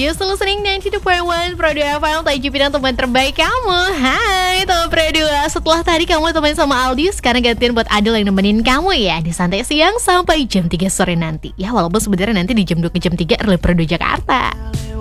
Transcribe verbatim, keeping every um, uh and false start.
You still listening ninety two point one Pro dua F M, Taji Pinang teman terbaik kamu. Hai teman Pro dua. Setelah tadi kamu teman sama Aldi, sekarang gantian buat Adul yang nemenin kamu ya di Santai Siang sampai jam tiga sore nanti. Ya walaupun sebenarnya nanti di jam dua ke jam tiga early Pro dua Jakarta.